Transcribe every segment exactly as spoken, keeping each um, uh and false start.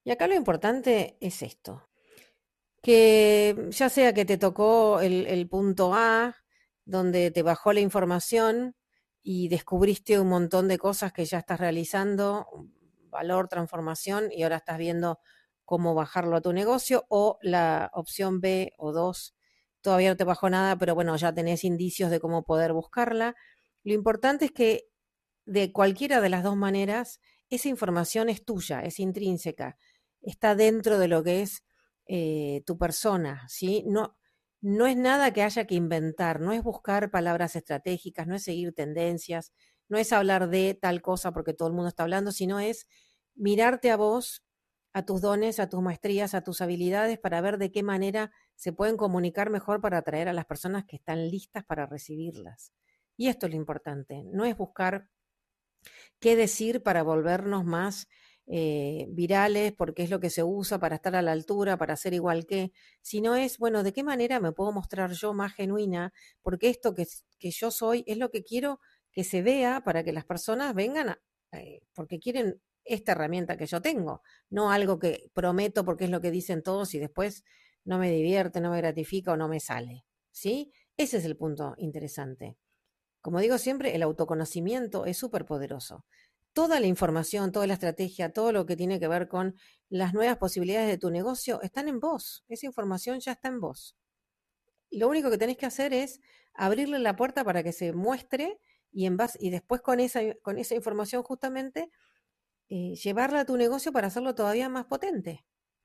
Y acá lo importante es esto, que ya sea que te tocó el, el punto A, donde te bajó la información y descubriste un montón de cosas que ya estás realizando, valor, transformación, y ahora estás viendo cómo bajarlo a tu negocio, o la opción B o dos, todavía no te bajó nada, pero bueno, ya tenés indicios de cómo poder buscarla. Lo importante es que de cualquiera de las dos maneras, esa información es tuya, es intrínseca, está dentro de lo que es eh, tu persona, ¿sí? No, no es nada que haya que inventar, no es buscar palabras estratégicas, no es seguir tendencias, no es hablar de tal cosa porque todo el mundo está hablando, sino es mirarte a vos, a tus dones, a tus maestrías, a tus habilidades para ver de qué manera se pueden comunicar mejor para atraer a las personas que están listas para recibirlas. Y esto es lo importante, no es buscar qué decir para volvernos más eh, virales, porque es lo que se usa para estar a la altura, para ser igual que, sino es, bueno, ¿de qué manera me puedo mostrar yo más genuina? Porque esto que, que yo soy es lo que quiero que se vea para que las personas vengan, a, eh, porque quieren esta herramienta que yo tengo, no algo que prometo porque es lo que dicen todos y después no me divierte, no me gratifica o no me sale, ¿sí? Ese es el punto interesante. Como digo siempre, el autoconocimiento es súper poderoso. Toda la información, toda la estrategia, todo lo que tiene que ver con las nuevas posibilidades de tu negocio están en vos. Esa información ya está en vos. Lo único que tenés que hacer es abrirle la puerta para que se muestre y, en base, y después con esa, con esa información justamente eh, llevarla a tu negocio para hacerlo todavía más potente.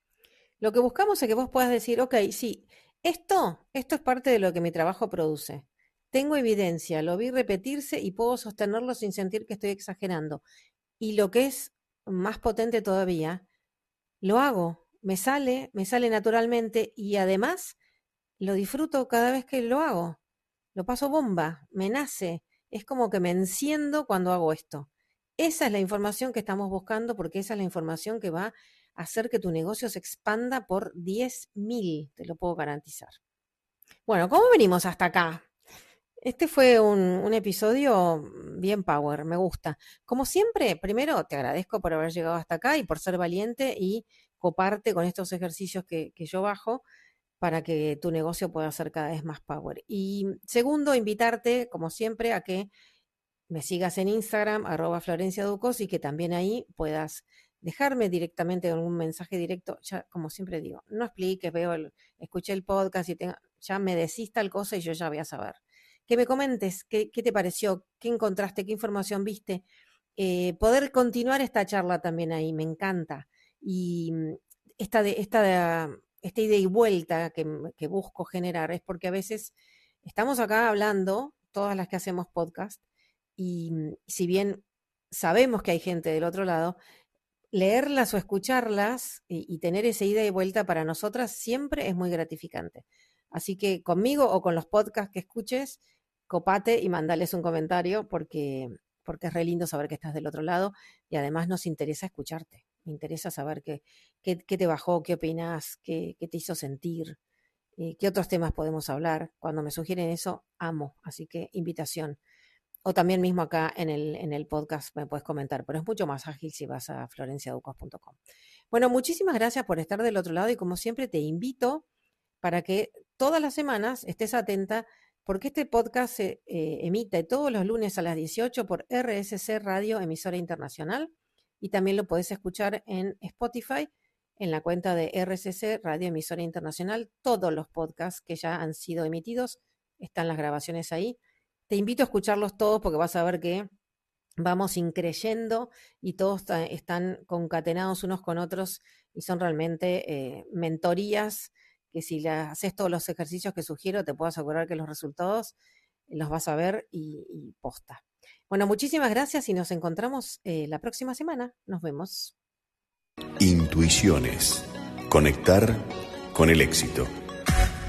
Lo que buscamos es que vos puedas decir, ok, sí, esto, esto es parte de lo que mi trabajo produce. Tengo evidencia, lo vi repetirse y puedo sostenerlo sin sentir que estoy exagerando. Y lo que es más potente todavía, lo hago, me sale, me sale naturalmente y además lo disfruto cada vez que lo hago. Lo paso bomba, me nace, es como que me enciendo cuando hago esto. Esa es la información que estamos buscando porque esa es la información que va a hacer que tu negocio se expanda por diez mil, te lo puedo garantizar. Bueno, ¿cómo venimos hasta acá? Este fue un, un episodio bien power, me gusta. Como siempre, primero te agradezco por haber llegado hasta acá y por ser valiente y coparte con estos ejercicios que, que yo bajo para que tu negocio pueda ser cada vez más power. Y segundo, invitarte, como siempre, a que me sigas en Instagram, arroba Florencia Ducos, y que también ahí puedas dejarme directamente algún mensaje directo. Ya, como siempre digo, no expliques, veo el, escuché el podcast y tenga, ya me decís tal cosa y yo ya voy a saber. Que me comentes qué, qué te pareció, qué encontraste, qué información viste. Eh, poder continuar esta charla también ahí, me encanta. Y mm, esta, de, esta, de, esta ida y vuelta que, que busco generar es porque a veces estamos acá hablando, todas las que hacemos podcast, y mm, si bien sabemos que hay gente del otro lado, leerlas o escucharlas y, y tener esa ida y vuelta para nosotras siempre es muy gratificante. Así que conmigo o con los podcasts que escuches, copate y mandales un comentario porque, porque es re lindo saber que estás del otro lado y además nos interesa escucharte. Me interesa saber qué, qué, qué te bajó, qué opinas, qué, qué te hizo sentir, eh, qué otros temas podemos hablar. Cuando me sugieren eso, amo. Así que invitación. O también mismo acá en el, en el podcast me puedes comentar, pero es mucho más ágil si vas a florenciaducos punto com. Bueno, muchísimas gracias por estar del otro lado y como siempre te invito para que todas las semanas estés atenta porque este podcast se eh, emite todos los lunes a las dieciocho por R S C Radio, emisora internacional, y también lo podés escuchar en Spotify, en la cuenta de R S C Radio, emisora internacional. Todos los podcasts que ya han sido emitidos están las grabaciones ahí. Te invito a escucharlos todos porque vas a ver que vamos increyendo y todos están concatenados unos con otros y son realmente eh, mentorías que si le haces todos los ejercicios que sugiero, te puedo asegurar que los resultados los vas a ver y, y posta. Bueno, muchísimas gracias y nos encontramos eh, la próxima semana. Nos vemos. Intuiciones. Conectar con el éxito.